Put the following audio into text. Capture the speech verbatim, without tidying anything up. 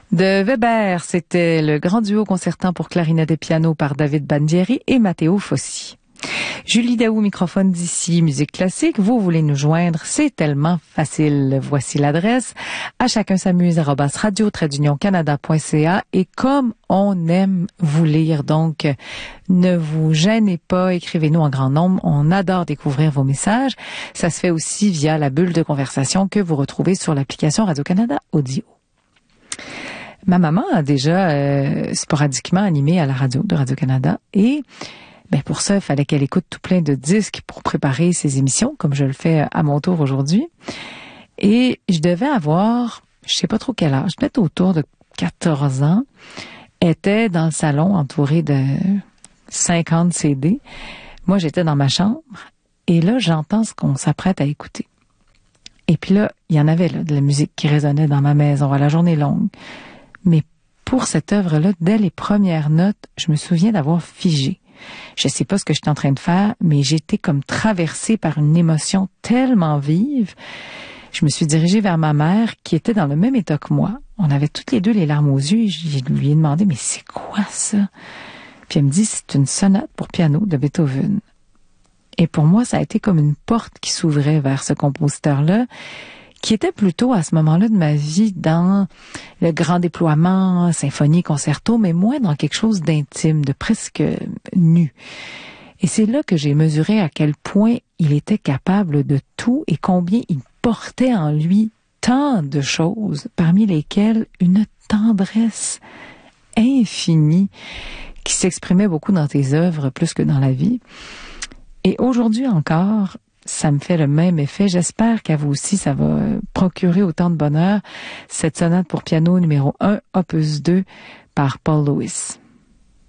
De Weber, c'était le grand duo concertant pour clarinette et piano par David Bandieri et Matteo Fossi. Julie Daou, microphone d'ici, musique classique. Vous voulez nous joindre, c'est tellement facile. Voici l'adresse. À chacun s'amuse, arobase radio trait d'union canada point c a. Et comme on aime vous lire, donc ne vous gênez pas, écrivez-nous en grand nombre. On adore découvrir vos messages. Ça se fait aussi via la bulle de conversation que vous retrouvez sur l'application Radio-Canada Audio. Ma maman a déjà euh, sporadiquement animé à la radio de Radio-Canada et ben pour ça, il fallait qu'elle écoute tout plein de disques pour préparer ses émissions, comme je le fais à mon tour aujourd'hui. Et je devais avoir, je sais pas trop quel âge, peut-être autour de quatorze ans, était dans le salon entourée de cinquante C D. Moi, j'étais dans ma chambre et là, j'entends ce qu'on s'apprête à écouter. Et puis là, il y en avait là, de la musique qui résonnait dans ma maison à la journée longue. Mais pour cette œuvre-là, dès les premières notes, je me souviens d'avoir figé. Je sais pas ce que j'étais en train de faire, mais j'étais comme traversée par une émotion tellement vive. Je me suis dirigée vers ma mère, qui était dans le même état que moi. On avait toutes les deux les larmes aux yeux et je lui ai demandé, mais c'est quoi ça? Puis elle me dit, c'est une sonate pour piano de Beethoven. Et pour moi, ça a été comme une porte qui s'ouvrait vers ce compositeur-là, qui était plutôt à ce moment-là de ma vie dans le grand déploiement, symphonie, concerto, mais moins dans quelque chose d'intime, de presque nu. Et c'est là que j'ai mesuré à quel point il était capable de tout et combien il portait en lui tant de choses, parmi lesquelles une tendresse infinie qui s'exprimait beaucoup dans tes œuvres plus que dans la vie. Et aujourd'hui encore, ça me fait le même effet. J'espère qu'à vous aussi, ça va procurer autant de bonheur. Cette sonate pour piano numéro un, opus deux, par Paul Lewis.